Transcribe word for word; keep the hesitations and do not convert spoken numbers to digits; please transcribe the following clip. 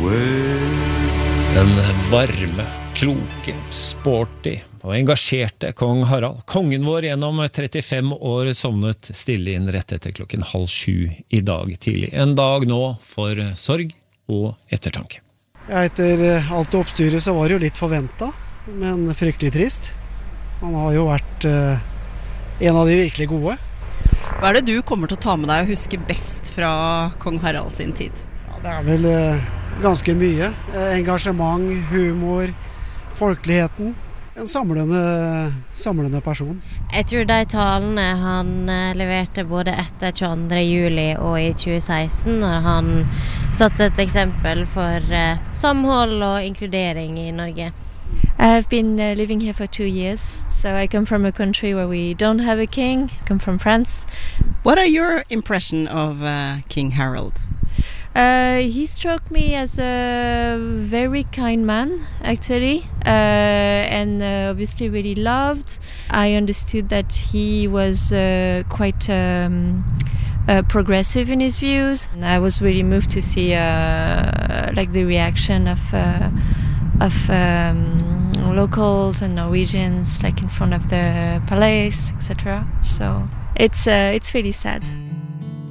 Den varme, kloke, sporty og engasjerte kong Harald. Kongen vår gjennom trettifem år sovnet stille inn rett etter klokken halv sju i dag tidlig. En dag nå for sorg og ettertanke. Ja, etter alt oppstyret så var det jo litt forventet, men fryktelig trist. Han har jo vært eh, en av de virkelig gode. Hva er det du kommer til å ta med deg og huske best fra kong Harald sin tid? Ja, det er vel eh, ganske mye. Eh, engasjement, humor, folkeligheten. En samlende, samlende person. Jeg tror de talene han eh, leverte både etter tjueandre juli og i tjue seksten, når han satte et eksempel for eh, samhold og inkludering i Norge. I've been uh, living here for two years, so I come from a country where we don't have a king. I come from France. What are your impression of uh, King Harald? Uh, he struck me as a very kind man, actually, uh, and uh, obviously really loved. I understood that he was uh, quite um, uh, progressive in his views. And I was really moved to see uh, like the reaction of uh, of um, locals and Norwegians, like in front of the palace, et cetera. So it's uh, it's really sad.